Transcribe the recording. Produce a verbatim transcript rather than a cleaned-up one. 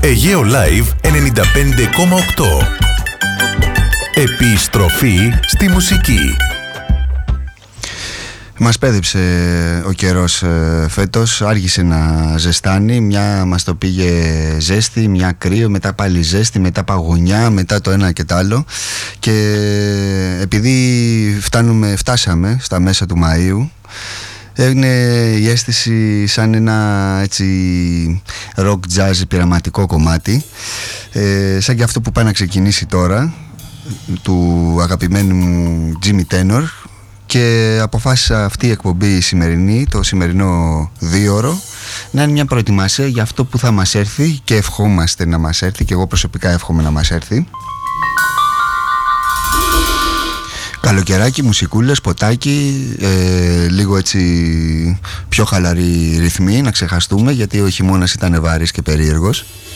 Αιγαίο Live ενενήντα πέντε κόμμα οκτώ. Επιστροφή στη μουσική. Μας πέδεψε ο καιρός ε, φέτος, άργησε να ζεστάνει, μια μας το πήγε ζέστη, μια κρύο, μετά πάλι ζέστη, μετά παγωνιά, μετά το ένα και το άλλο, και επειδή φτάνουμε, φτάσαμε στα μέσα του Μαΐου, έγινε η αίσθηση σαν ένα έτσι rock jazz πειραματικό κομμάτι, ε, σαν και αυτό που πάει να ξεκινήσει τώρα, του αγαπημένου μου Jimmy Tenor. Και αποφάσισα αυτή η εκπομπή η σημερινή, το σημερινό δίωρο, να είναι μια προετοιμασία για αυτό που θα μας έρθει, και ευχόμαστε να μας έρθει, και εγώ προσωπικά εύχομαι να μας έρθει. Καλοκαιράκι, μουσικούλες, ποτάκι, ε, λίγο έτσι πιο χαλαρή ρυθμή, να ξεχαστούμε, γιατί ο χειμώνας ήταν βαρύς και περίεργος.